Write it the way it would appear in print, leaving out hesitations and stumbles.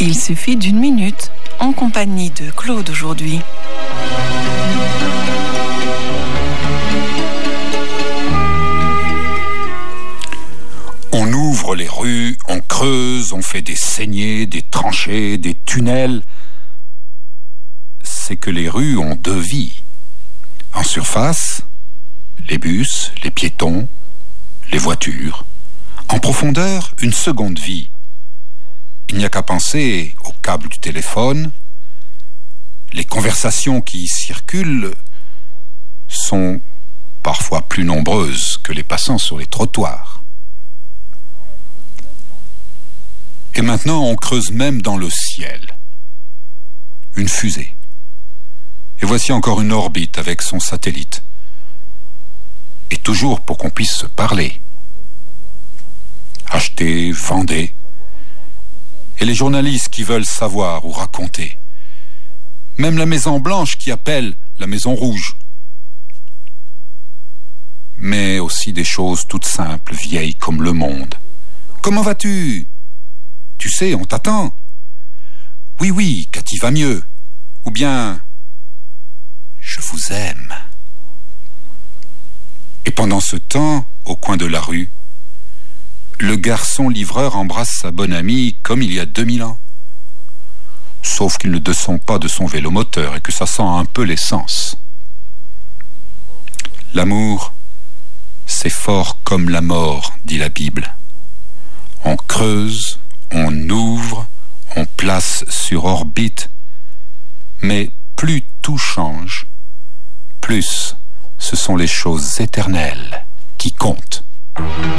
Il suffit d'une minute en compagnie de Claude aujourd'hui. On ouvre les rues, on creuse, on fait des saignées, des tranchées, des tunnels. C'est que les rues ont deux vies. En surface, les bus, les piétons, les voitures. En profondeur, une seconde vie. Il n'y a qu'à penser au câble du téléphone. Les conversations qui y circulent sont parfois plus nombreuses que les passants sur les trottoirs. Et maintenant, on creuse même dans le ciel. Une fusée. Et voici encore une orbite avec son satellite. Et toujours pour qu'on puisse se parler. Acheter, vendez. Et les journalistes qui veulent savoir ou raconter. Même la Maison Blanche qui appelle la Maison Rouge. Mais aussi des choses toutes simples, vieilles comme le monde. Comment vas-tu ? Tu sais, on t'attend. Oui, Cathy va mieux. Ou bien, je vous aime. Et pendant ce temps, au coin de la rue, le garçon livreur embrasse sa bonne amie comme il y a 2000 ans. Sauf qu'il ne descend pas de son vélomoteur et que ça sent un peu l'essence. L'amour, c'est fort comme la mort, dit la Bible. On creuse, on ouvre, on place sur orbite, mais plus tout change, plus ce sont les choses éternelles qui comptent.